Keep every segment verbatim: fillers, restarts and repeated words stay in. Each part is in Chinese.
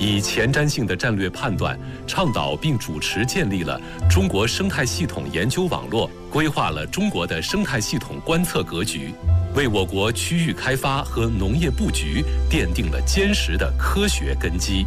以前瞻性的战略判断，倡导并主持建立了中国生态系统研究网络，规划了中国的生态系统观测格局，为我国区域开发和农业布局奠定了坚实的科学根基。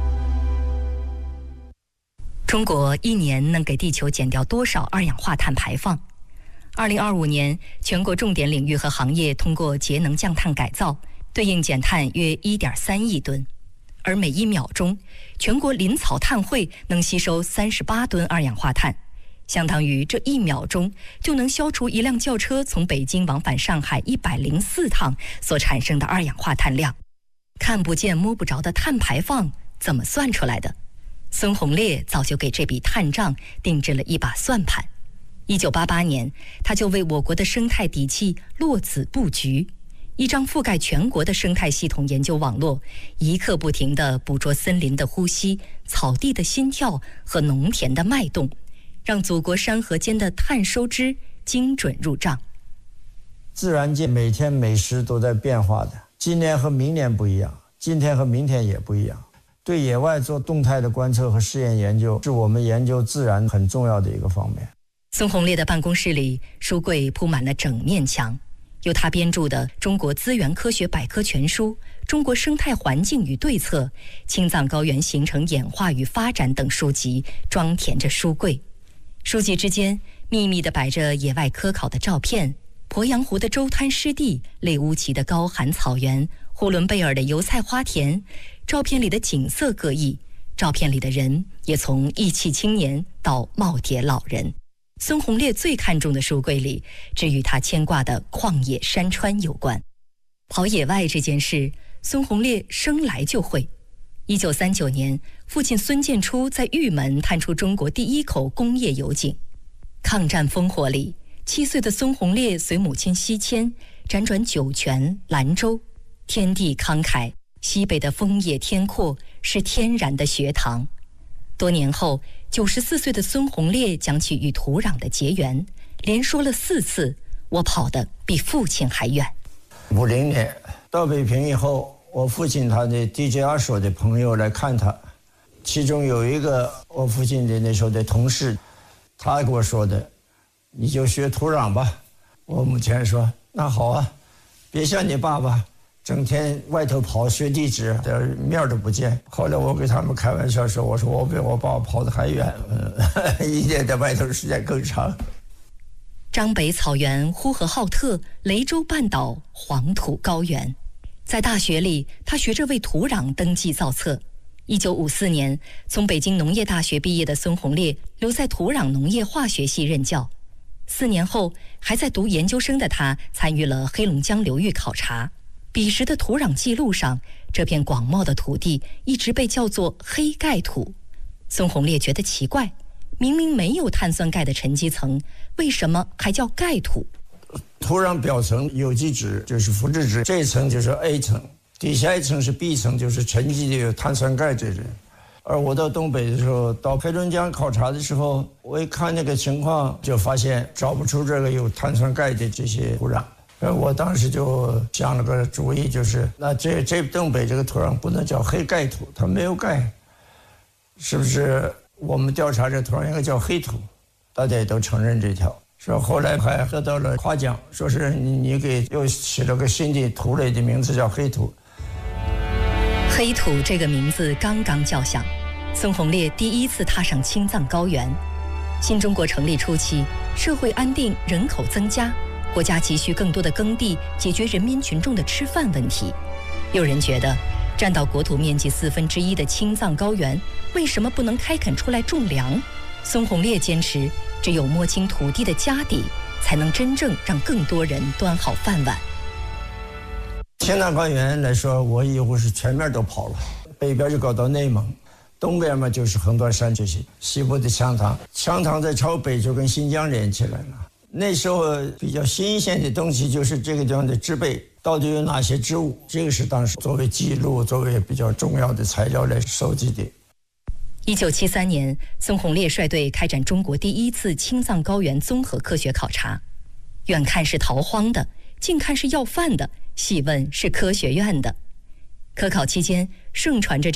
中国一年能给地球减掉多少二氧化碳排放？二零二五年，全国重点领域和行业通过节能降碳改造，对应减碳约 一点三亿吨。而每一秒钟，全国林草碳汇能吸收三十八吨二氧化碳，相当于这一秒钟就能消除一辆轿车从北京往返上海一百零四趟所产生的二氧化碳量。看不见摸不着的碳排放怎么算出来的？孙红烈早就给这笔碳账定制了一把算盘。一九八八年，他就为我国的生态底气落子布局，一张覆盖全国的生态系统研究网络，一刻不停地捕捉森林的呼吸、草地的心跳和农田的脉动，让祖国山河间的碳收支精准入账。 自然界每天每时都在变化的，今年和明年不一样，今天和明天也不一样。对野外做动态的观测和试验研究，是我们研究自然很重要的一个方面。 孙红烈的办公室里，书柜铺满了整面墙，由他编著的《中国资源科学百科全书》《中国生态环境与对策》《青藏高原形成演化与发展》等书籍装填着书柜。书籍之间密密地摆着野外科考的照片，鄱阳湖的周滩湿地，类乌齐的高寒草原，呼伦贝尔的油菜花田。照片里的景色各异，照片里的人也从义气青年到耄耋老人。孙红烈最看重的书柜里，只与他牵挂的旷野山川有关。跑野外这件事，孙红烈生来就会。一九三九年，父亲孙建初在玉门探出中国第一口工业油井。抗战烽火里，七岁的孙红烈随母亲西迁，辗转酒泉、兰州，天地慷慨。西北的枫叶天阔是天然的学堂。多年后，九十四岁的孙红烈讲起与土壤的结缘，连说了四次：“我跑得比父亲还远。” 五零年到北平以后，我父亲他的 D J 二所的朋友来看他，其中有一个我父亲的那时候的同事，他给我说的：“你就学土壤吧。”我母亲说：“那好啊，别像你爸爸。”整天外头跑学地质，面都不见。后来我给他们开玩笑说：“我说我比我爸跑得还远，嗯、一年在外头时间更长。” 张北草原、呼和浩特、雷州半岛、黄土高原，在大学里，他学着为土壤登记造册。一九五四年，从北京农业大学毕业的孙红烈留在土壤农业化学系任教。四年后，还在读研究生的他参与了黑龙江流域考察。彼时的土壤记录上，这片广袤的土地一直被叫做黑盖土。孙红烈觉得奇怪，明明没有碳酸钙的沉积层，为什么还叫盖土？ 土壤表层有机质就是腐殖质，这一层就是 A 层，底下一层是 B 层，就是沉积的有碳酸钙这种。而我到东北的时候，到黑龙江考察的时候，我一看那个情况，就发现找不出这个有碳酸钙的这些土壤。呃，我当时就想了个主意，就是那这这东北这个土壤不能叫黑盖土，它没有钙，是不是？我们调查这土壤应该叫黑土，大家也都承认这条。说后来还得到了夸奖，说是你你给又起了个新的土类的名字叫黑土。 黑土这个名字刚刚叫响，孙红烈第一次踏上青藏高原。新中国成立初期，社会安定，人口增加。国家急需更多的耕地，解决人民群众的吃饭问题。有人觉得，占到国土面积四分之一的青藏高原，为什么不能开垦出来种粮？孙红烈坚持，只有摸清土地的家底，才能真正让更多人端好饭碗。 青藏高原来说，我以后是全面都跑了，北边就搞到内蒙，东边嘛就是横断山这些，西部的羌塘，羌塘在朝北就跟新疆连起来了。那时候比较新鲜的东西就是这个地方的植被到底有哪些植物，这个是当时作为记录、作为比较重要的材料来收集的。 一九七三年，孙红烈率队开展中国第一次青藏高原综合科学考察。远看是逃荒的，近看是要饭的，细问是科学院的。科考期间，盛传着